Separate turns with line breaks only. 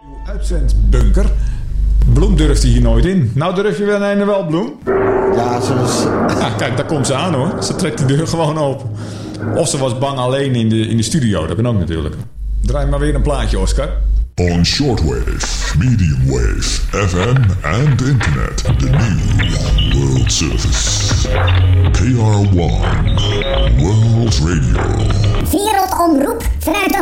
Uitzendbunker. Bloem durfde hier nooit in. Nou durf je wel, Bloem?
Ja,
Ja, kijk, daar komt ze aan hoor. Ze trekt die deur gewoon open. Of ze was bang alleen in de studio. Dat kan ook natuurlijk. Draai maar weer een plaatje, Oscar.
On shortwave, medium wave, FM and internet. The new world service. KR1 World Radio.
Wereldomroep vanuit de